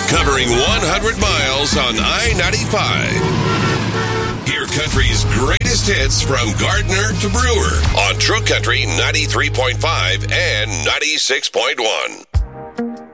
covering 100 miles on I-95. Hear country's greatest hits from Gardner to Brewer on True Country 93.5 and 96.1.